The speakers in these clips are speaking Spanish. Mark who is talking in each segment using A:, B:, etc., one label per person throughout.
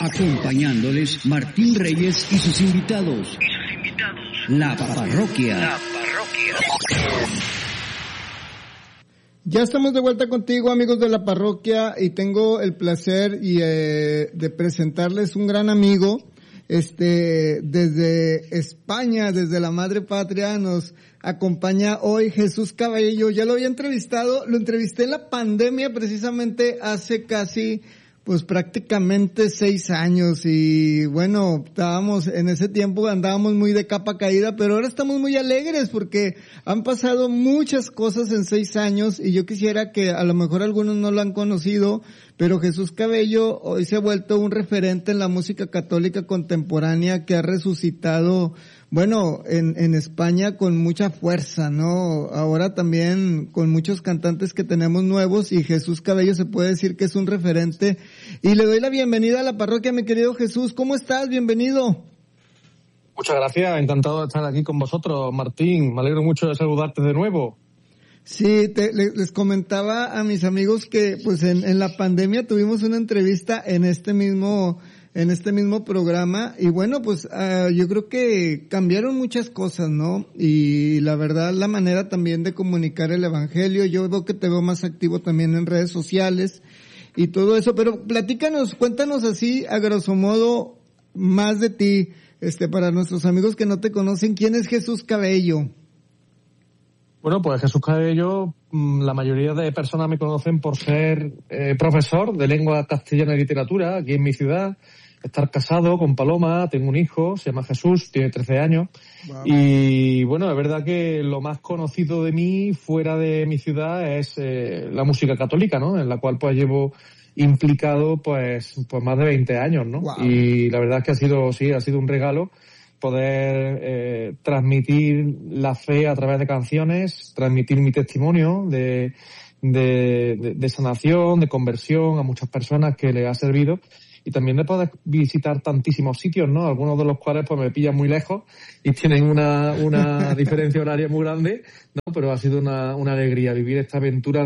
A: Acompañándoles Martín Reyes y sus invitados. La Parroquia.
B: Ya estamos de vuelta contigo, amigos de la Parroquia, y tengo el placer de presentarles un gran amigo. Desde España, desde la madre patria, nos acompaña hoy Jesús Cabello. Ya lo había entrevistado, lo entrevisté en la pandemia precisamente hace casi, pues prácticamente 6 años, y bueno, en ese tiempo andábamos muy de capa caída, pero ahora estamos muy alegres porque han pasado muchas cosas en 6 años, y yo quisiera que a lo mejor algunos no lo han conocido, pero Jesús Cabello hoy se ha vuelto un referente en la música católica contemporánea que ha resucitado, bueno, en España con mucha fuerza, ¿no? Ahora también con muchos cantantes que tenemos nuevos, y Jesús Cabello se puede decir que es un referente. Y le doy la bienvenida a la parroquia, mi querido Jesús. ¿Cómo estás? Bienvenido.
C: Muchas gracias, encantado de estar aquí con vosotros, Martín. Me alegro mucho de saludarte de nuevo.
B: Sí, les comentaba a mis amigos que pues en la pandemia tuvimos una entrevista en este mismo programa, y bueno, pues yo creo que cambiaron muchas cosas, ¿no? Y la verdad, la manera también de comunicar el evangelio, yo veo que te veo más activo también en redes sociales y todo eso, pero platícanos, cuéntanos así a grosso modo más de ti, para nuestros amigos que no te conocen, ¿quién es Jesús Cabello?
C: Bueno, pues Jesús Cabello, la mayoría de personas me conocen por ser profesor de lengua castellana y literatura aquí en mi ciudad, estar casado con Paloma, tengo un hijo, se llama Jesús, tiene 13 años. Wow. Y bueno, es verdad que lo más conocido de mí fuera de mi ciudad es la música católica, ¿no? En la cual pues llevo implicado pues más de 20 años, ¿no? Wow. Y la verdad es que ha sido un regalo poder transmitir la fe a través de canciones, transmitir mi testimonio de sanación, de conversión a muchas personas que le ha servido, y también de poder visitar tantísimos sitios, ¿no? Algunos de los cuales pues me pillan muy lejos y tienen una diferencia horaria muy grande, ¿no? Pero ha sido una alegría vivir esta aventura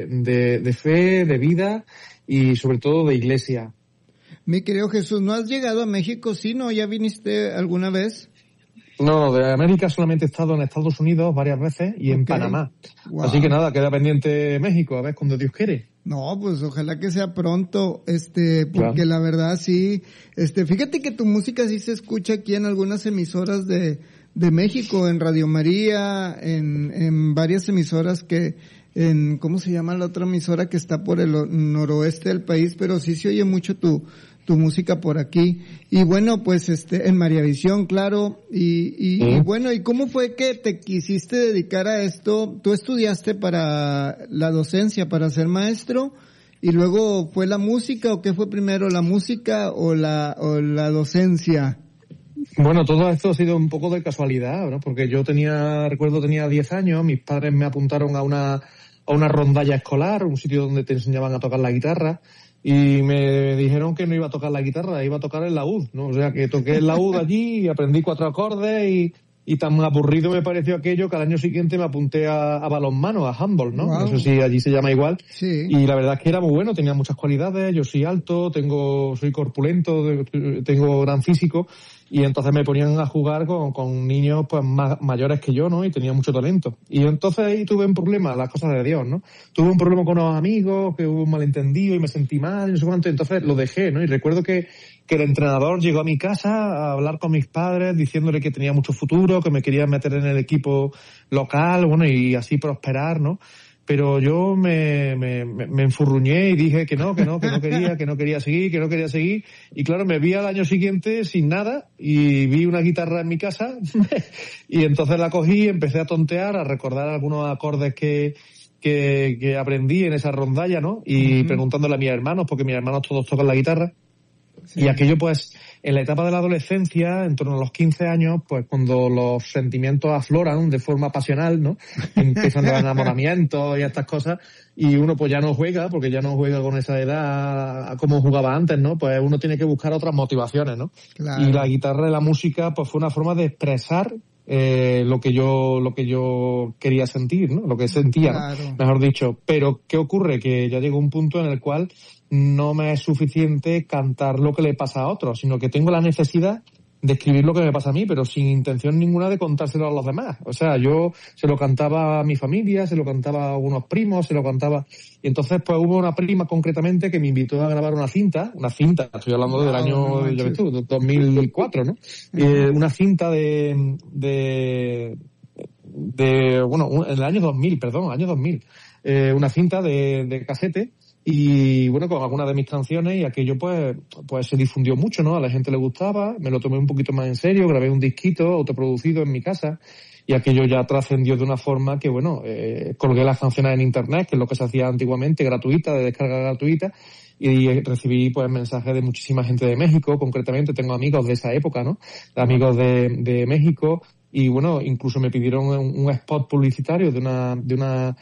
C: de fe, de vida y sobre todo de iglesia.
B: Mi querido Jesús, ¿no has llegado a México? ¿Sí, no? ¿Ya viniste alguna vez?
C: No, de América solamente he estado en Estados Unidos varias veces y en Panamá. Wow. Así que nada, queda pendiente México, a ver cuando Dios quiere.
B: No, pues ojalá que sea pronto, porque claro, la verdad sí, fíjate que tu música sí se escucha aquí en algunas emisoras de México, en Radio María, en varias emisoras ¿cómo se llama la otra emisora que está por el noroeste del país? Pero sí se oye mucho tu música por aquí. Y bueno, pues en Mariavisión, claro. Y bueno, ¿y cómo fue que te quisiste dedicar a esto? ¿Tú estudiaste para la docencia, para ser maestro? ¿Y luego fue la música, o qué fue primero, la música o la docencia?
C: Bueno, todo esto ha sido un poco de casualidad, ¿no? Porque yo tenía 10 años, mis padres me apuntaron a una rondalla escolar, un sitio donde te enseñaban a tocar la guitarra, y me dijeron que no iba a tocar la guitarra, iba a tocar el laúd, ¿no? O sea, que toqué el laúd allí y aprendí 4 acordes y tan aburrido me pareció aquello que al año siguiente me apunté a balonmano, a handball, ¿no? Wow. No sé si allí se llama igual.
B: Sí.
C: Y la verdad es que era muy bueno, tenía muchas cualidades, yo soy alto, soy corpulento, tengo gran físico, y entonces me ponían a jugar con niños pues mayores que yo, ¿no? Y tenía mucho talento. Y entonces ahí tuve un problema, las cosas de Dios, ¿no? Tuve un problema con unos amigos, que hubo un malentendido y me sentí mal, y no sé cuánto, entonces lo dejé, ¿no? Y recuerdo que el entrenador llegó a mi casa a hablar con mis padres diciéndole que tenía mucho futuro, que me quería meter en el equipo local, bueno, y así prosperar, ¿no? Pero yo me enfurruñé y dije que no quería seguir. Y claro, me vi al año siguiente sin nada y vi una guitarra en mi casa y entonces la cogí y empecé a tontear, a recordar algunos acordes que aprendí en esa rondalla, ¿no? Y preguntándole a mis hermanos, porque mis hermanos todos tocan la guitarra. Sí. Y aquello pues, en la etapa de la adolescencia, en torno a los 15 años, pues cuando los sentimientos afloran de forma pasional, ¿no? Empiezan los enamoramientos y estas cosas, y uno pues ya no juega, porque ya no juega con esa edad como jugaba antes, ¿no? Pues uno tiene que buscar otras motivaciones, ¿no?
B: Claro.
C: Y la guitarra y la música pues fue una forma de expresar lo que yo quería sentir, ¿no? Lo que sentía, claro, mejor dicho. Pero ¿qué ocurre? Que ya llegó un punto en el cual no me es suficiente cantar lo que le pasa a otros, sino que tengo la necesidad de escribir lo que me pasa a mí, pero sin intención ninguna de contárselo a los demás. O sea, yo se lo cantaba a mi familia, se lo cantaba a algunos primos, se lo cantaba... Y entonces, pues hubo una prima concretamente que me invitó a grabar una cinta, estoy hablando del año, ya ves tú, 2004, ¿no? Una cinta en el año 2000, una cinta de casete, y bueno, con algunas de mis canciones, y aquello pues se difundió mucho, ¿no? A la gente le gustaba, me lo tomé un poquito más en serio, grabé un disquito autoproducido en mi casa, y aquello ya trascendió de una forma que, bueno, colgué las canciones en internet, que es lo que se hacía antiguamente, gratuita, de descarga gratuita, y recibí pues mensajes de muchísima gente de México. Concretamente tengo amigos de esa época, ¿no? Amigos de México. Y bueno, incluso me pidieron un spot publicitario de una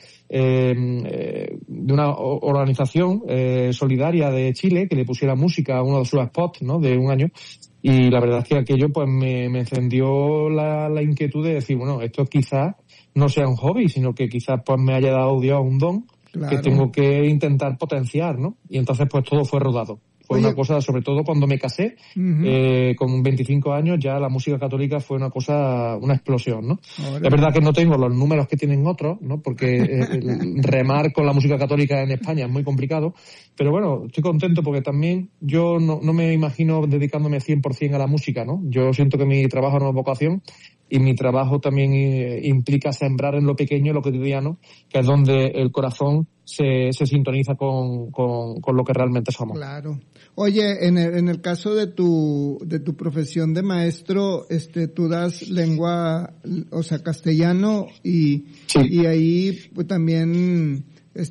C: organización solidaria de Chile, que le pusiera música a uno de sus spots, ¿no? De un año. Y la verdad es que aquello pues me encendió la inquietud de decir, bueno, esto quizás no sea un hobby, sino que quizás pues me haya dado Dios un don. Claro. Que tengo que intentar potenciar, ¿no? Y entonces pues todo fue rodado. Fue una cosa, sobre todo cuando me casé, con 25 años, ya la música católica fue una explosión, ¿no? Es verdad que no tengo los números que tienen otros, ¿no? Porque remar con la música católica en España es muy complicado, pero bueno, estoy contento porque también yo no me imagino dedicándome 100% a la música, ¿no? Yo siento que mi trabajo no es vocación, y mi trabajo también implica sembrar en lo pequeño, lo cotidiano, que es donde el corazón se sintoniza con lo que realmente somos.
B: Claro. Oye, en el caso de tu profesión de maestro, tú das lengua, o sea, castellano, y ahí pues también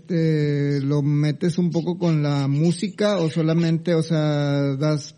B: lo metes un poco con la música, o solamente, o sea,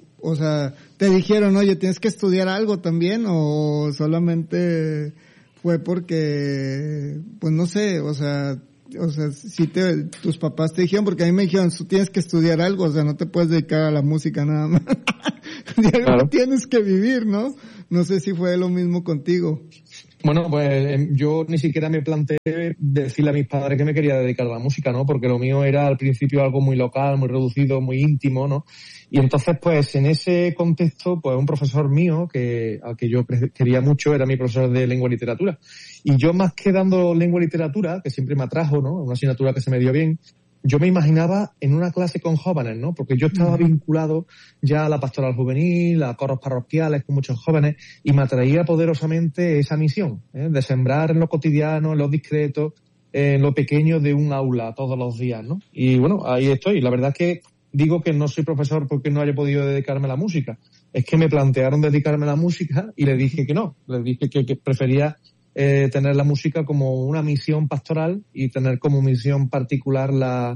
B: te dijeron, oye, tienes que estudiar algo también, o solamente fue porque, pues no sé, o sea, si tus papás te dijeron, porque a mí me dijeron, tú tienes que estudiar algo, o sea, no te puedes dedicar a la música nada más. Claro. Tienes que vivir, ¿no? No sé si fue lo mismo contigo.
C: Bueno, pues yo ni siquiera me planteé decirle a mis padres que me quería dedicar a la música, ¿no? Porque lo mío era al principio algo muy local, muy reducido, muy íntimo, ¿no? Y entonces, pues, en ese contexto, pues, un profesor mío, al que yo quería mucho, era mi profesor de lengua y literatura. Y yo, más que dando lengua y literatura, que siempre me atrajo, ¿no? Una asignatura que se me dio bien, yo me imaginaba en una clase con jóvenes, ¿no? Porque yo estaba vinculado ya a la pastoral juvenil, a coros parroquiales con muchos jóvenes, y me atraía poderosamente esa misión, de sembrar en lo cotidiano, en lo discreto, en lo pequeño de un aula todos los días, ¿no? Y bueno, ahí estoy. La verdad es que digo que no soy profesor porque no haya podido dedicarme a la música. Es que me plantearon dedicarme a la música y le dije que no. Le dije que prefería tener la música como una misión pastoral y tener como misión particular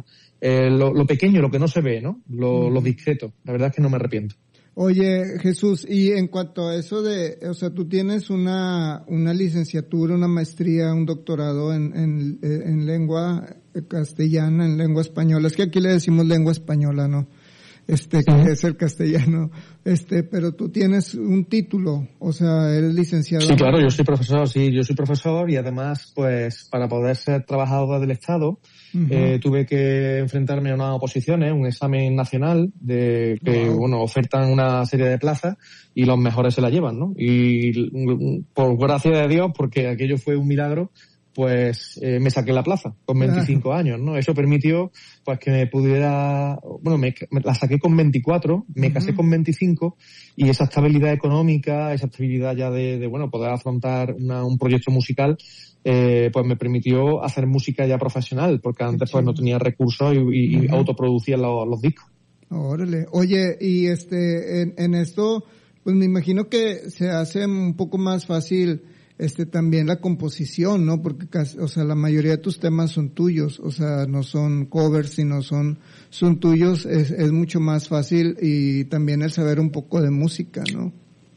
C: lo pequeño, lo que no se ve, ¿no? Lo discreto. La verdad es que no me arrepiento.
B: Oye, Jesús, y en cuanto a eso o sea, tú tienes una licenciatura, una maestría, un doctorado en lengua castellana, en lengua española. Es que aquí le decimos lengua española, ¿no? Que es el castellano. Pero tú tienes un título, o sea, eres licenciado.
C: Sí, claro, yo soy profesor, y además, pues, para poder ser trabajador del Estado, tuve que enfrentarme a unas oposiciones, un examen nacional que, bueno, ofertan una serie de plazas y los mejores se la llevan, ¿no? Y por gracia de Dios, porque aquello fue un milagro, pues me saqué la plaza con 25 años, ¿no? Eso permitió pues que me pudiera, bueno, me la saqué con 24, me casé con 25, y esa estabilidad económica, esa estabilidad ya de bueno, poder afrontar un proyecto musical, pues me permitió hacer música ya profesional, porque antes pues no tenía recursos y autoproducía los discos.
B: Órale. Oye, y en esto, pues me imagino que se hace un poco más fácil también la composición, ¿no? Porque o sea, la mayoría de tus temas son tuyos, o sea, no son covers, sino son tuyos. Es mucho más fácil, y también el saber un poco de música, ¿no?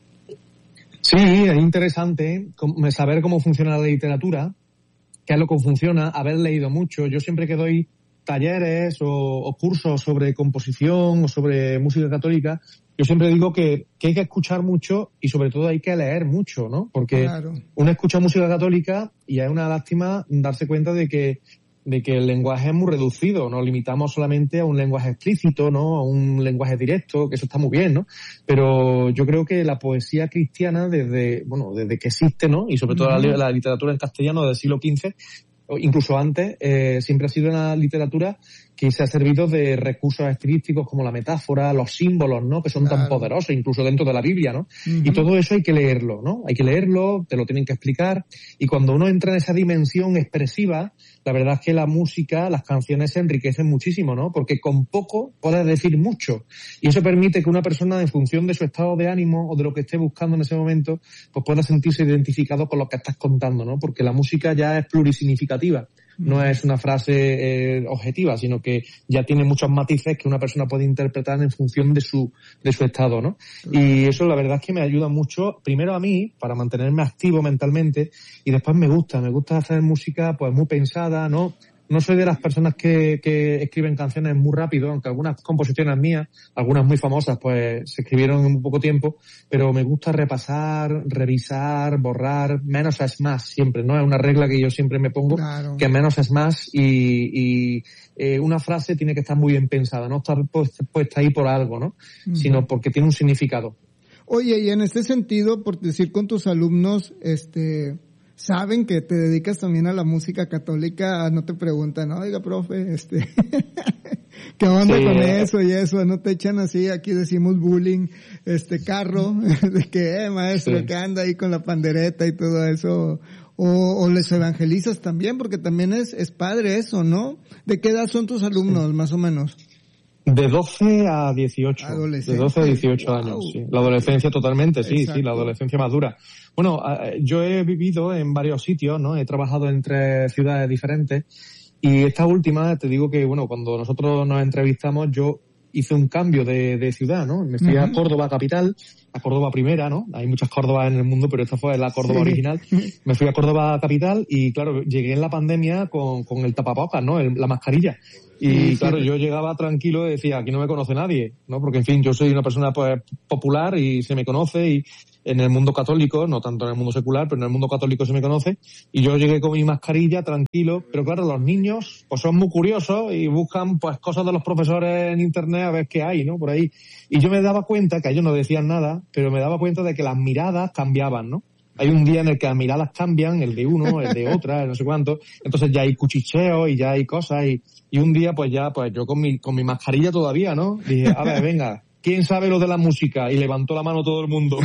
C: Sí, es interesante saber cómo funciona la literatura, qué es lo que funciona, haber leído mucho. Yo siempre que doy talleres o cursos sobre composición o sobre música católica, yo siempre digo que hay que escuchar mucho, y sobre todo hay que leer mucho, ¿no? Porque uno escucha música católica y es una lástima darse cuenta de que de que el lenguaje es muy reducido, nos limitamos solamente a un lenguaje explícito, ¿no? A un lenguaje directo, que eso está muy bien, ¿no? Pero yo creo que la poesía cristiana desde que existe, ¿no? Y sobre todo la literatura en castellano del siglo XV, o incluso antes, siempre ha sido una literatura que se ha servido de recursos estilísticos como la metáfora, los símbolos, ¿no? Que son tan poderosos, incluso dentro de la Biblia, ¿no? Y todo eso hay que leerlo, ¿no? Hay que leerlo, te lo tienen que explicar, y cuando uno entra en esa dimensión expresiva, la verdad es que la música, las canciones se enriquecen muchísimo, ¿no? Porque con poco puedes decir mucho, y eso permite que una persona, en función de su estado de ánimo o de lo que esté buscando en ese momento, pues pueda sentirse identificado con lo que estás contando, ¿no? Porque la música ya es plurisignificativa. No es una frase objetiva, sino que ya tiene muchos matices que una persona puede interpretar en función de su estado, ¿no? Y eso la verdad es que me ayuda mucho, primero a mí, para mantenerme activo mentalmente, y después me gusta hacer música pues muy pensada, ¿no? No soy de las personas que escriben canciones muy rápido, aunque algunas composiciones mías, algunas muy famosas, pues se escribieron en muy poco tiempo, pero me gusta repasar, revisar, borrar, menos es más siempre, ¿no? Es una regla que yo siempre me pongo, que menos es más, y una frase tiene que estar muy bien pensada, no estar puesta ahí por algo, ¿no? Sino porque tiene un significado.
B: Oye, y en este sentido, por decir con tus alumnos, saben que te dedicas también a la música católica, no te preguntan, oiga, profe, ¿qué onda con eso y eso? No te echan así, aquí decimos bullying, carro, de que, maestro, que anda ahí con la pandereta y todo eso, o les evangelizas también, porque también es padre eso, ¿no? ¿De qué edad son tus alumnos, más o menos?
C: De 12 a 18. De 12 a 18 años, sí. La adolescencia totalmente, sí, la adolescencia madura. Bueno, yo he vivido en varios sitios, ¿no? He trabajado en 3 ciudades diferentes, y esta última, te digo que, bueno, cuando nosotros nos entrevistamos, yo hice un cambio de ciudad, ¿no? Me fui a Córdoba capital, a Córdoba primera, ¿no? Hay muchas Córdobas en el mundo, pero esta fue la Córdoba original. Me fui a Córdoba capital y, claro, llegué en la pandemia con el tapabocas, ¿no? La mascarilla. Y claro, yo llegaba tranquilo y decía, aquí no me conoce nadie, ¿no? Porque, en fin, yo soy una persona, pues, popular y se me conoce, y en el mundo católico, no tanto en el mundo secular, pero en el mundo católico se me conoce, y yo llegué con mi mascarilla tranquilo, pero claro, los niños pues son muy curiosos y buscan pues cosas de los profesores en internet a ver qué hay, ¿no? Por ahí. Y yo me daba cuenta que ellos no decían nada, pero me daba cuenta de que las miradas cambiaban, ¿no? Hay un día en el que las miradas cambian, el de uno, el de otra, no sé cuánto, entonces ya hay cuchicheos y ya hay cosas, y un día pues ya, pues yo con mi mascarilla todavía, ¿no? Dije, a ver, venga, ¿quién sabe lo de la música? Y levantó la mano todo el mundo.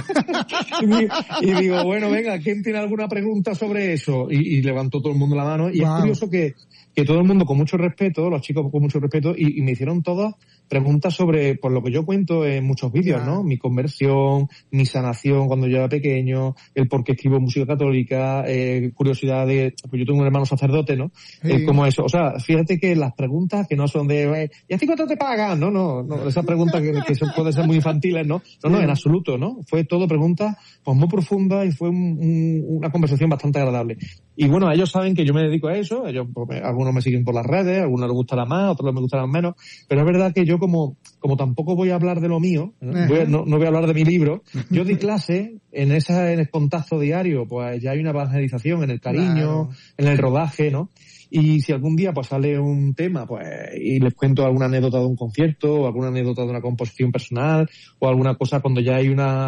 C: y digo, bueno, venga, ¿quién tiene alguna pregunta sobre eso? Y levantó todo el mundo la mano. Y es curioso que todo el mundo con mucho respeto, los chicos con mucho respeto, y me hicieron todas preguntas sobre, por lo que yo cuento en muchos vídeos, ¿no? Mi conversión, mi sanación cuando yo era pequeño, el por qué escribo música católica, curiosidad de, pues yo tengo un hermano sacerdote, ¿no? Como eso. O sea, fíjate que las preguntas que no son de, ¿y a ti cuánto te pagan? No, esas preguntas que pueden ser muy infantiles, ¿no? No, en absoluto, ¿no? Fue todo preguntas, pues muy profundas, y fue una conversación bastante agradable. Y bueno, ellos saben que yo me dedico a eso, ellos, pues, algunos me siguen por las redes, algunos les gustará más, otros les gustarán menos, pero es verdad que yo como tampoco voy a hablar de lo mío, no voy a hablar de mi libro, yo di clase en el contacto diario, pues ya hay una evangelización en el cariño, en el rodaje, ¿no? Y si algún día pues sale un tema, pues, y les cuento alguna anécdota de un concierto, o alguna anécdota de una composición personal, o alguna cosa cuando ya hay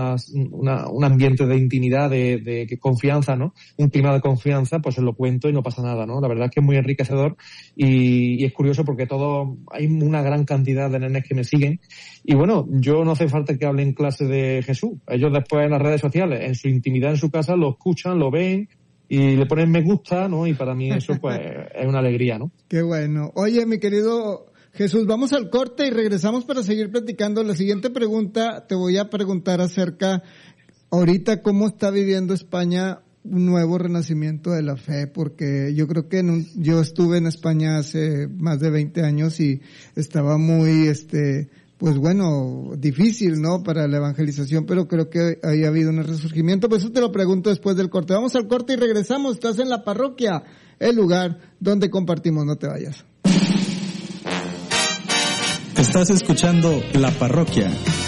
C: un ambiente de intimidad, de confianza, ¿no? Un clima de confianza, pues se lo cuento y no pasa nada, ¿no? La verdad es que es muy enriquecedor, y es curioso porque hay una gran cantidad de nenes que me siguen, y bueno, yo no hace falta que hable en clase de Jesús. Ellos después en las redes sociales, en su intimidad en su casa, lo escuchan, lo ven, y le ponen me gusta, ¿no? Y para mí eso pues es una alegría, ¿no?
B: Qué bueno. Oye, mi querido Jesús, vamos al corte y regresamos para seguir platicando. La siguiente pregunta te voy a preguntar acerca ahorita cómo está viviendo España un nuevo renacimiento de la fe, porque yo creo que yo estuve en España hace más de 20 años y estaba muy pues bueno, difícil, ¿no? Para la evangelización, pero creo que ahí ha habido un resurgimiento. Pues eso te lo pregunto después del corte. Vamos al corte y regresamos. Estás en la parroquia, el lugar donde compartimos. No te vayas.
D: Estás escuchando La Parroquia.